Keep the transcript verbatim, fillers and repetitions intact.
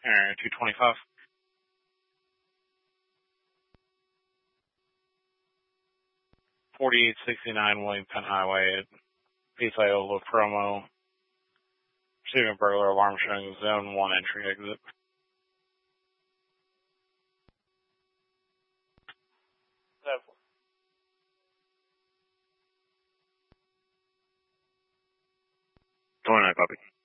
Area two twenty-five. forty-eight sixty-nine William Penn Highway at East Iola Promo. Receiving burglar alarm showing zone one entry exit. twenty-nine copy.